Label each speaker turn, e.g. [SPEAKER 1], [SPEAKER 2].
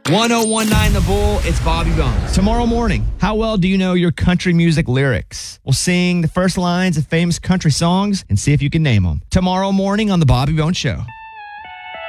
[SPEAKER 1] 1019 The Bull, it's Bobby Bones. Tomorrow morning, how well do you know your country music lyrics? We'll sing the first lines of famous country songs and see if you can name them. Tomorrow morning on The Bobby Bones Show.